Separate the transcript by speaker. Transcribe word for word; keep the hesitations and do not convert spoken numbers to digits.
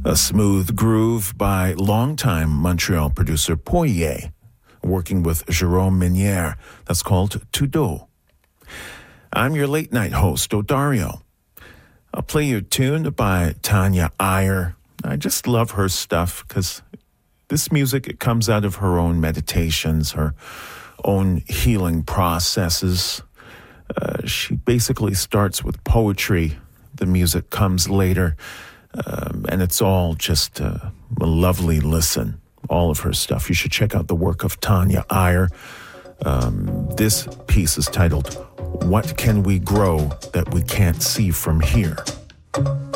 Speaker 1: A smooth groove by longtime Montreal producer Poirier, working with Jérôme Minière. That's called Tout Doux. I'm your late night host, Odario. I'll play you a tune by Tanya Iyer. I just love her stuff because this music, it comes out of her own meditations, her own healing processes. Uh, she basically starts with poetry. The music comes later. Um, and it's all just uh, a lovely listen, all of her stuff. You should check out the work of Tanya Iyer. Um, this piece is titled, What Can We Grow That We Can't See From Here?